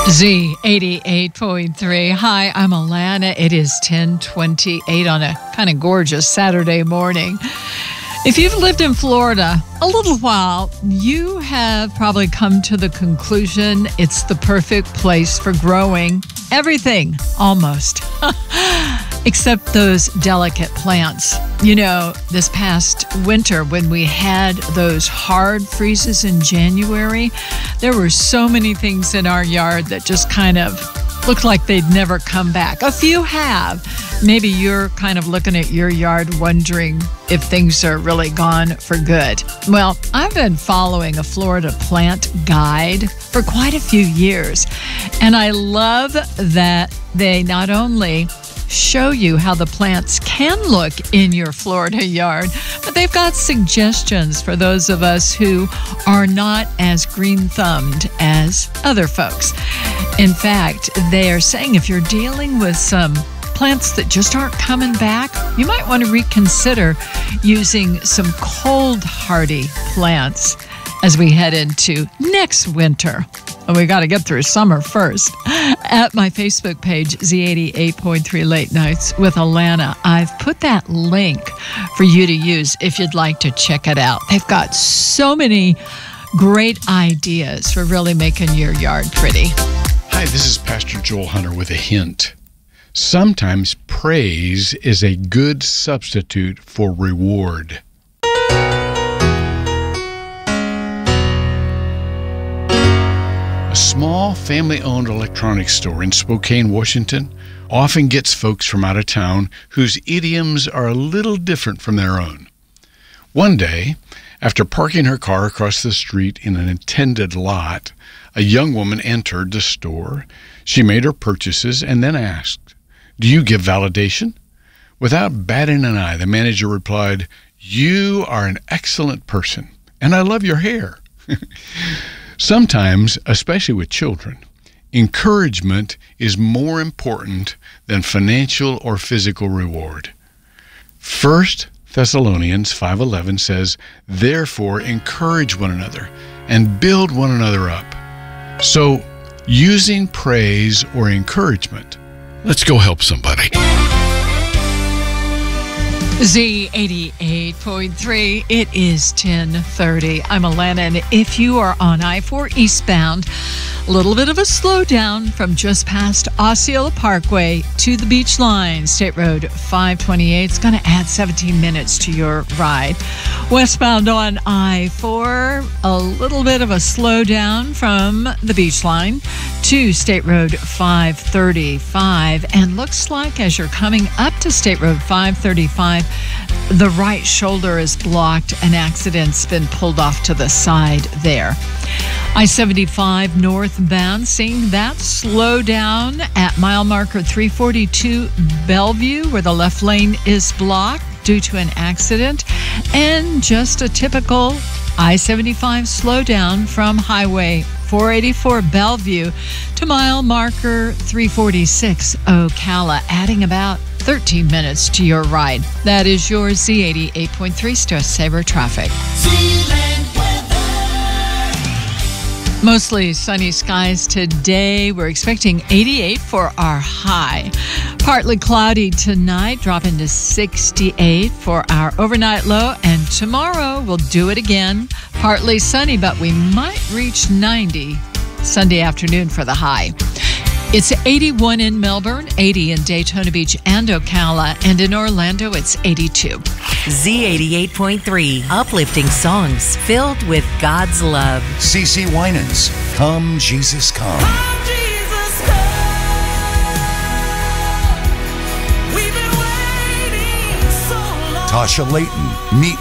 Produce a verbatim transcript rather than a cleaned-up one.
Z eighty-eight point three. Hi, I'm Alana. It is ten twenty-eight on a kind of gorgeous Saturday morning. If you've lived in Florida a little while, you have probably come to the conclusion it's the perfect place for growing everything, almost. Except those delicate plants. You know, this past winter when we had those hard freezes in January, there were so many things in our yard that just kind of looked like they'd never come back. A few have. Maybe you're kind of looking at your yard wondering if things are really gone for good. Well, I've been following a Florida plant guide for quite a few years, and I love that they not only show you how the plants can look in your Florida yard, but they've got suggestions for those of us who are not as green-thumbed as other folks. In fact, they are saying if you're dealing with some plants that just aren't coming back, you might want to reconsider using some cold-hardy plants as we head into next winter. We got to get through summer first. At my Facebook page, Z eighty-eight point three Late Nights with Alana, I've put that link for you to use if you'd like to check it out. They've got so many great ideas for really making your yard pretty. Hi, this is Pastor Joel Hunter with a hint. Sometimes praise is a good substitute for reward. A small family-owned electronics store in Spokane, Washington, often gets folks from out of town whose idioms are a little different from their own. One day, after parking her car across the street in an attended lot, a young woman entered the store. She made her purchases and then asked, "Do you give validation?" Without batting an eye, the manager replied, "You are an excellent person, and I love your hair." Sometimes, especially with children, encouragement is more important than financial or physical reward. First Thessalonians five eleven says, "Therefore encourage one another and build one another up." So, using praise or encouragement, let's go help somebody. Z eighty-eight point three, it is ten thirty. I'm Alana, and if you are on I four eastbound, a little bit of a slowdown from just past Osceola Parkway to the Beach Line, State Road five twenty-eight. It's going to add seventeen minutes to your ride. Westbound on I four, a little bit of a slowdown from the Beach Line to State Road five thirty-five. And looks like as you're coming up to State Road five thirty-five, the right shoulder is blocked. An accident's been pulled off to the side there. I seventy-five northbound, seeing that slow down at mile marker three forty-two Bellevue, where the left lane is blocked due to an accident. And just a typical I seventy-five slowdown from Highway four eighty-four Bellevue to mile marker three forty-six Ocala, adding about thirteen minutes to your ride. That is your Z eighty-eight point three Stress Saver Traffic. Mostly sunny skies today. We're expecting eighty-eight for our high. Partly cloudy tonight, dropping to sixty-eight for our overnight low. And tomorrow we'll do it again. Partly sunny, but we might reach ninety Sunday afternoon for the high. It's eighty-one in Melbourne, eighty in Daytona Beach and Ocala, and in Orlando it's eighty-two. Z eighty-eight point three, uplifting songs filled with God's love. C C Winans, Come Jesus Come. Come, Jesus, come. We've been waiting so long. Tasha Layton, Meet